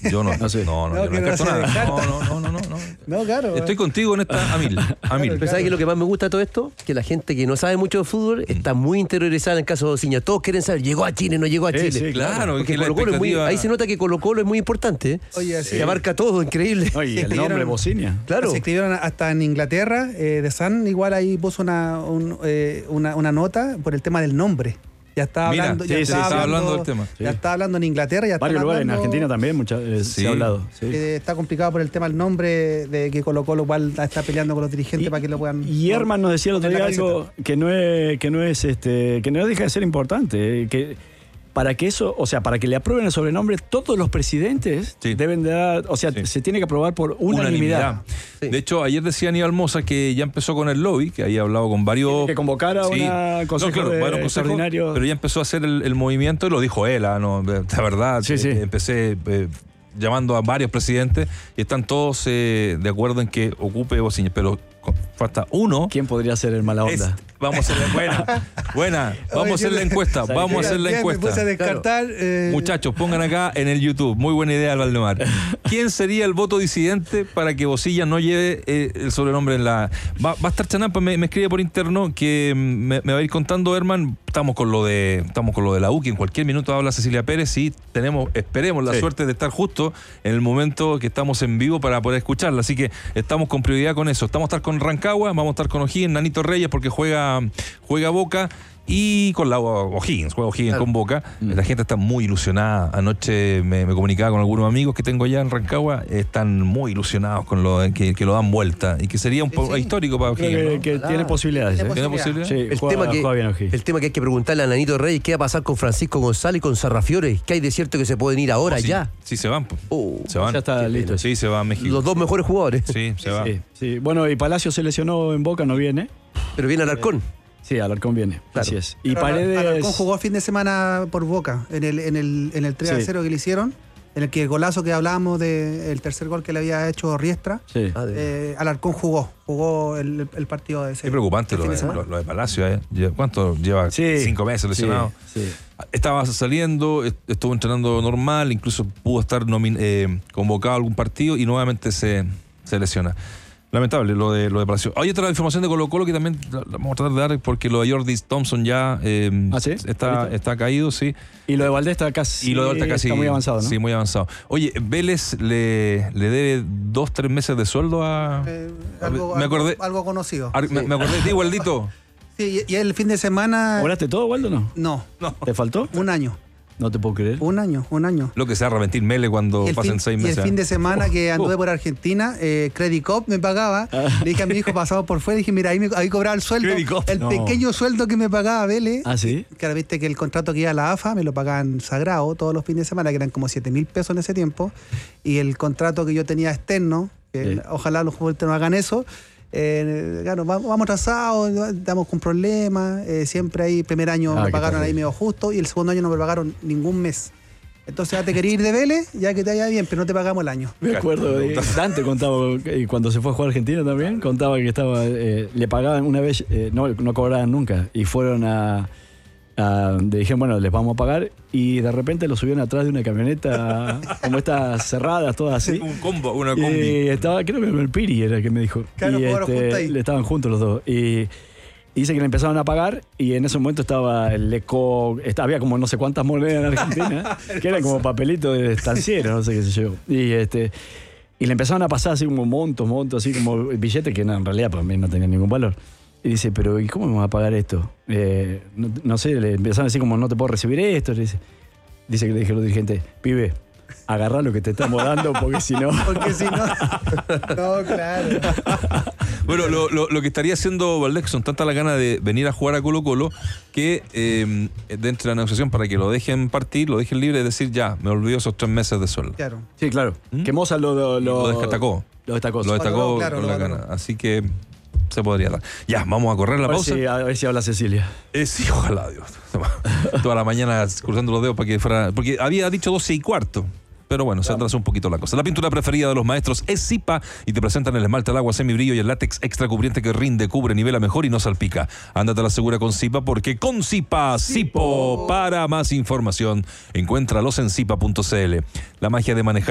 Yo no. No sé. No, yo no que no descarto se nada. descarta. No. No, claro. Estoy contigo en esta a mil. Pero ¿sabes qué es lo que más me gusta de todo esto? Que la gente que no sabe mucho de fútbol está muy interiorizada en el caso de Osiña. Todos quieren saber, ¿llegó a Chile, no llegó a Chile? Sí, claro. Porque que la Colo-Colo es muy, expectativa- ahí se nota que Colo-Colo es muy importante, ¿eh? Oye, sí. Que abarca todo, increíble. No, y Sí, el nombre escribieron- Bocinia. Claro. Se escribieron hasta en Inglaterra, The Sun igual ahí puso una nota por el tema del nombre. Ya estaba Mira, hablando, sí, estaba hablando del tema. Ya está hablando en Inglaterra, ya está Varios lugares en hablando, Argentina también se ha hablado. Sí. Está complicado por el tema del nombre, de que Colo-Colo igual está peleando con los dirigentes para que lo puedan. Y Herman nos decía el otro en la día algo que no deja de ser importante, que para que eso, o sea, para que le aprueben el sobrenombre, todos los presidentes Sí. deben de dar, o sea, Sí. se tiene que aprobar por unanimidad. Sí. De hecho, ayer decía Aníbal Mosa que ya empezó con el lobby, que había hablado con varios... Tiene que convocar a Sí. una consejo No, claro, varios consejos, extraordinario. pero ya empezó a hacer el movimiento y lo dijo él, la verdad. Sí, sí. Empecé llamando a varios presidentes y están todos de acuerdo en que ocupe Bociña, pero falta uno. ¿Quién podría ser el mala onda? Vamos a hacer buena. Vamos a hacer la encuesta. Vamos a hacer la Me puse a encuesta. descartar. Muchachos, pongan acá en el YouTube. Muy buena idea, Valdemar. ¿Quién sería el voto disidente para que Bocilla no lleve el sobrenombre en la... Va a estar Chanampa, me escribe por interno que me va a ir contando, Herman. Estamos con lo de la U, que en cualquier minuto habla Cecilia Pérez y esperemos la suerte de estar justo en el momento que estamos en vivo para poder escucharla. Así que estamos con prioridad con eso. Estamos a estar con Rancagua, vamos a estar con O'Higgins, Nanito Reyes, porque juega Boca. Y con la O'Higgins, juega O'Higgins con Boca. La gente está muy ilusionada. Anoche me comunicaba con algunos amigos que tengo allá en Rancagua. Están muy ilusionados con que lo dan vuelta y que sería un poco histórico para Creo O'Higgins, ¿no? que tiene posibilidades. ¿Tiene posibilidad? Sí, El juega bien O'Higgins. tema que hay que preguntarle a Nanito Reyes, ¿qué va a pasar con Francisco González y con Sarrafiore? ¿Qué hay de cierto que se pueden ir ahora, Sí, ya? Sí, se van. Se van. Ya está listo. Sí, se va a México. Los dos mejores jugadores. Sí, se va. Sí, sí. Bueno, y Palacio se lesionó en Boca, no viene. Pero viene Alarcón. Sí, Alarcón viene. Claro. Así es. Y Pero Paredes. Alarcón jugó fin de semana por Boca, en el 3-0 que le hicieron, en el que el golazo que hablábamos del tercer gol que le había hecho Riestra. Sí. Alarcón jugó el partido de ese. Es preocupante el lo fin de, de semana. lo de Palacio. ¿Cuánto lleva? Sí. 5 meses lesionado. Sí. Estaba saliendo, estuvo entrenando normal, incluso pudo estar convocado a algún partido y nuevamente se lesiona. Lamentable lo de Palacio. Hay otra información de Colo-Colo que también la vamos a tratar de dar porque lo de Jordi Thompson ya ¿Sí? está caído, sí. Y lo de Valdés está casi. Y lo de Horta casi está muy avanzado, ¿no? Sí, muy avanzado. Oye, Vélez le debe 2-3 meses de sueldo a... me acordé. Algo conocido. Me acordé de ti, Waldito. Sí, y el fin de semana. ¿Cobraste todo, Waldo, no? No, ¿Te faltó? un año. No te puedo creer. Un año. Lo que se va a arrepentir Mele cuando pasen 6 meses. Y el fin de semana que anduve por Argentina, Credit Cop me pagaba. Le dije a mi hijo, pasaba por fuera, dije, mira, ahí cobraba el sueldo. Credit Cop. El No. pequeño sueldo que me pagaba Vélez. ¿Ah, sí? Claro, viste que el contrato que iba a la AFA me lo pagaban sagrado todos los fines de semana, que eran como 7.000 pesos en ese tiempo. Y el contrato que yo tenía externo, que Sí. ojalá los jugadores no hagan eso. Claro, vamos atrasados, estamos con problemas. Siempre ahí, primer año me qué pagaron ahí terrible. medio justo y el segundo año no me pagaron ningún mes. Entonces ya te quería ir de Vélez, ya que te vaya bien, pero no te pagamos el año. Me acuerdo de Dante contaba, cuando se fue a jugar a Argentina también, contaba que estaba le pagaban una vez, no cobraban nunca, y fueron le dijeron, bueno, les vamos a pagar, y de repente lo subieron atrás de una camioneta, como estas cerradas, todas así. Una combi. Y estaba, creo que el Piri era el que me dijo. Claro, y jugaron juntos ahí. le estaban juntos los dos. Y dice que le empezaron a pagar y en ese momento estaba el Leco, había como no sé cuántas monedas en Argentina, que eran como papelitos de estanciero, no sé qué sé yo. Y le empezaron a pasar así como montos, así como billetes que en realidad para mí no tenían ningún valor. Y dice, pero ¿y cómo me va a pagar esto? No sé, le empezaron a decir como no te puedo recibir esto. Dice que le dijeron los dirigentes, pibe, agarrá lo que te estamos dando porque si no... Porque si no. No, claro. Bueno, lo que estaría haciendo Valdés, que son tantas las ganas de venir a jugar a Colo-Colo, que dentro de la negociación para que lo dejen partir, lo dejen libre, es decir, ya, me olvido esos 3 meses de sueldo. Claro. Sí, claro. Que Moza lo destacó. Lo destacó. Lo destacó claro, con lo la valoró. gana. Así que se podría dar. Ya, vamos a correr la pausa. A ver si habla Cecilia. Sí, ojalá, Dios. Toda la mañana cruzando los dedos para que fuera... Porque había dicho 12:15. Pero bueno, se atrasó un poquito la cosa. La pintura preferida de los maestros es Zipa y te presentan el esmalte al agua semibrillo y el látex extra cubriente que rinde, cubre, nivela mejor y no salpica. Ándate a la segura con Zipa porque con Zipa, Zipo. Para más información, encuéntralos en zipa.cl. La magia de manejar